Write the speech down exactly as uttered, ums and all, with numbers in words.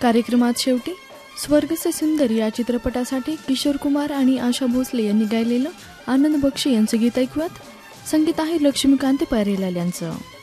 कार्यक्रमात शेवटी स्वर्ग से सुंदर या चित्रपटासाठी किशोर कुमार आणि आशा भोसले यांनी गायलेलं आनंद बक्षी यांचं गीत ऐकूयात. संगीत आहे लक्ष्मीकांत परेलाल यांचं.